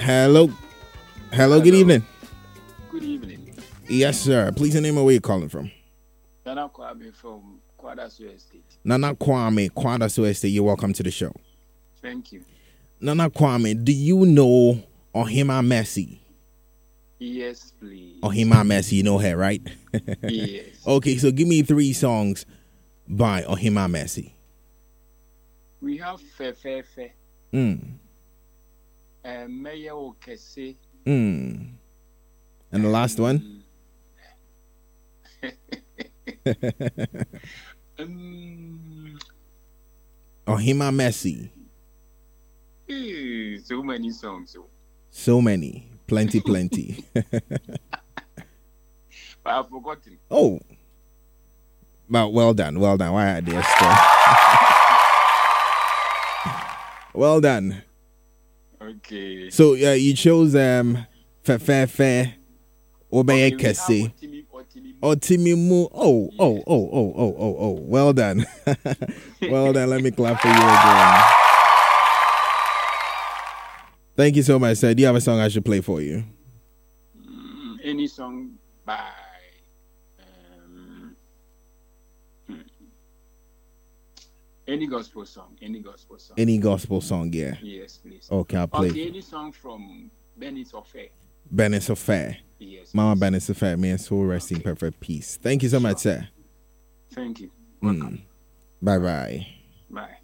Hello. Hello, good evening. Good evening. Yes, sir. Please name where you're calling from. Nana Kwame from Kwadaso Estate. Nana Kwame, Kwadaso Estate. You're welcome to the show. Thank you. Nana Kwame, do you know Ohima Messi? Yes, please. Ohima Messi, you know her, right? Yes. Okay, so give me 3 songs by Ohima Messi. We have Fe. Meye Okese. And the last one? Ohima Messi. So many songs. So many. Plenty. But I've forgotten. Oh. Well done. Why are they still? Well done. Okay. So you chose Fe Obeye Kese. Otimimu. Oh. Well done. Well done. Let me clap for you again. Thank you so much, sir. Do you have a song I should play for you? Any song by any gospel song. Any gospel song, yeah. Yes, please. Okay, I'll play. Okay, any song from Benis Offair. Benis Offair. Yes. Mama Benis Offair, may his soul rest in perfect peace. Thank you so much, sir. Thank you. Welcome. Bye. Bye.